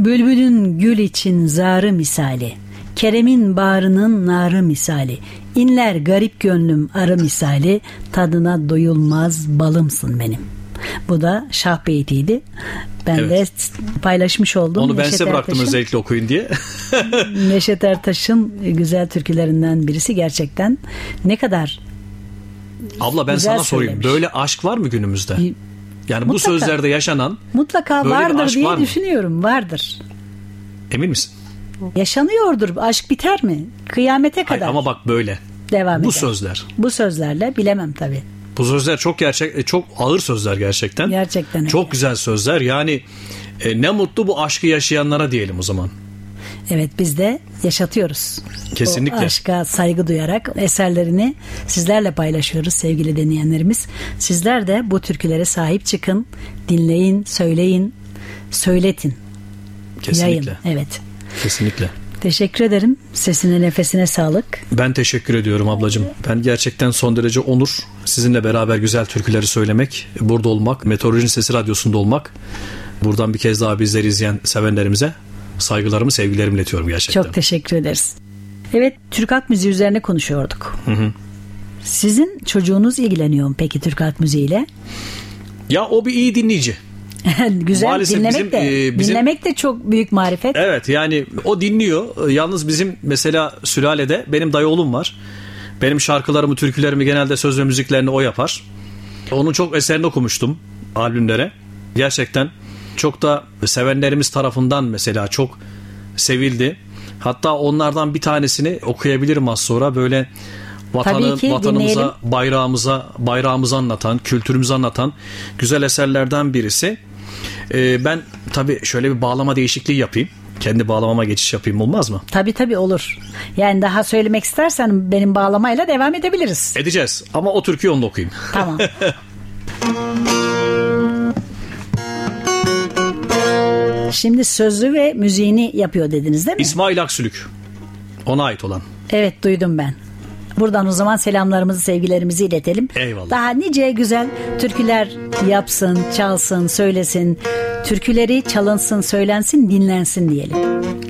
Bülbülün gül için zarı misali, Kerem'in bağrının narı misali, İnler garip gönlüm arı misali, tadına doyulmaz balımsın benim. Bu da Şah Beyti'ydi. Ben de paylaşmış oldum. Onu ben size bıraktım özellikle okuyun diye. Neşet Ertaş'ın güzel türkülerinden birisi gerçekten. Ne kadar abla ben sana sorayım. Söylemiş. Böyle aşk var mı günümüzde? Yani mutlaka, bu sözlerde yaşanan mutlaka vardır diye düşünüyorum. Vardır. Emin misin? Yaşanıyordur. Aşk biter mi? Kıyamete kadar. Hayır, ama bak böyle. Devam eder. Bu sözler. Bu sözlerle bilemem tabii. Bu sözler çok çok ağır sözler gerçekten. Gerçekten. Çok güzel sözler. Yani ne mutlu bu aşkı yaşayanlara diyelim o zaman. Evet, biz de yaşatıyoruz. Kesinlikle. O aşka saygı duyarak eserlerini sizlerle paylaşıyoruz sevgili dinleyenlerimiz. Sizler de bu türkülere sahip çıkın, dinleyin, söyleyin, söyletin. Kesinlikle. Yayın. Evet. Kesinlikle. Teşekkür ederim. Sesine, nefesine sağlık. Ben teşekkür ediyorum ablacığım. Ben gerçekten son derece onur. Sizinle beraber güzel türküleri söylemek, burada olmak, Meteorolojinin Sesi Radyosu'nda olmak. Buradan bir kez daha bizleri izleyen sevenlerimize saygılarımı, sevgilerimi iletiyorum gerçekten. Çok teşekkür ederiz. Evet, Türk halk müziği üzerine konuşuyorduk. Hı. Sizin çocuğunuz ilgileniyor mu peki Türk halk müziğiyle? Ya o bir iyi dinleyici. Güzel. Maalesef dinlemek de çok büyük marifet. Evet, yani o dinliyor. Yalnız bizim mesela sülalede benim dayı oğlum var. Benim şarkılarımı, türkülerimi genelde söz ve müziklerini o yapar. Onun çok eserini okumuştum albümlere. Gerçekten çok da sevenlerimiz tarafından mesela çok sevildi. Hatta onlardan bir tanesini okuyabilirim az sonra. Böyle vatanımıza, dinleyelim. bayrağımızı anlatan, kültürümüzü anlatan güzel eserlerden birisi. Ben tabii şöyle bir bağlama değişikliği yapayım. Kendi bağlamama geçiş yapayım, olmaz mı? Tabii olur. Yani daha söylemek istersen benim bağlamayla devam edebiliriz. Edeceğiz ama o türküyü onunla okuyayım. Tamam. Şimdi sözlü ve müziğini yapıyor dediniz değil mi? İsmail Aksülük. Ona ait olan. Evet, duydum ben. Buradan o zaman selamlarımızı, sevgilerimizi iletelim. Eyvallah. Daha nice güzel türküler yapsın, çalsın, söylesin. Türküleri çalınsın, söylensin, dinlensin diyelim.